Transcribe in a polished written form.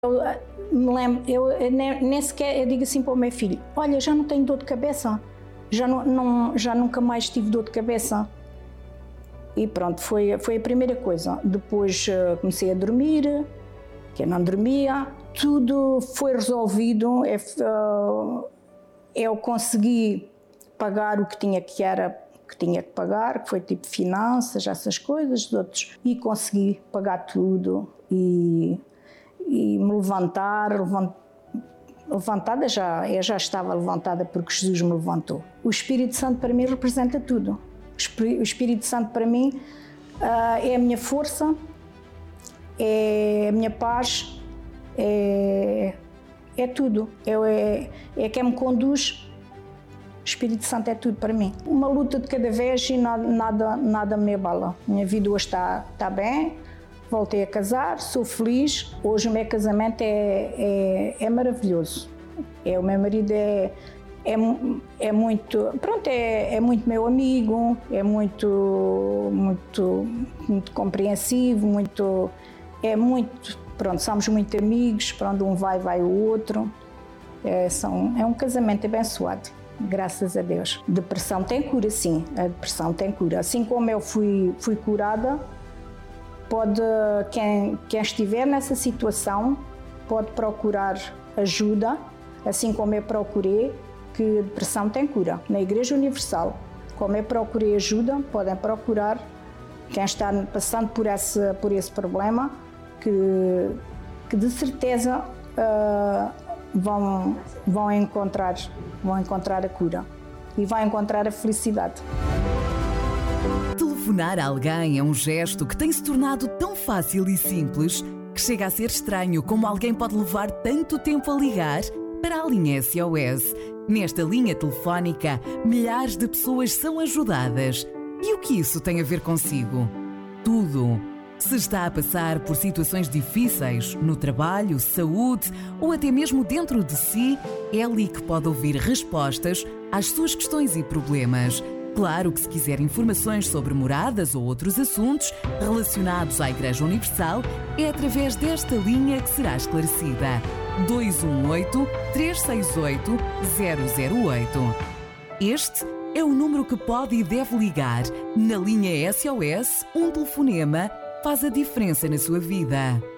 Me lembro, eu nem sequer eu digo assim para o meu filho: olha, já não tenho dor de cabeça, já nunca mais tive dor de cabeça. E pronto, foi a primeira coisa. Depois comecei a dormir, que eu não dormia, tudo foi resolvido. Eu consegui pagar o que tinha que pagar, que foi tipo finanças, essas coisas, outros, e consegui pagar tudo e me levantada eu já estava levantada porque Jesus me levantou. O Espírito Santo para mim representa tudo. O Espírito Santo para mim é a minha força, é a minha paz, é tudo. É quem me conduz. O Espírito Santo é tudo para mim. Uma luta de cada vez e nada me abala. Minha vida hoje está bem, voltei a casar, sou feliz. Hoje o meu casamento é maravilhoso. O meu marido é muito, pronto, é muito meu amigo, é muito compreensivo, pronto, somos muito amigos, para onde um vai o outro. É um casamento abençoado, graças a Deus. Depressão tem cura, sim, a depressão tem cura. Assim como eu fui curada, quem estiver nessa situação pode procurar ajuda, assim como eu procurei, que a depressão tem cura. Na Igreja Universal, como eu procurei ajuda, podem procurar quem está passando por esse problema, que de certeza vão encontrar a cura e vão encontrar a felicidade. Telefonar a alguém é um gesto que tem se tornado tão fácil e simples que chega a ser estranho como alguém pode levar tanto tempo a ligar para a linha SOS. Nesta linha telefónica, milhares de pessoas são ajudadas. E o que isso tem a ver consigo? Tudo. Se está a passar por situações difíceis no trabalho, saúde ou até mesmo dentro de si, é ali que pode ouvir respostas às suas questões e problemas. Claro que se quiser informações sobre moradas ou outros assuntos relacionados à Igreja Universal, é através desta linha que será esclarecida. 218-368-008. Este é o número que pode e deve ligar. Na linha SOS, um telefonema faz a diferença na sua vida.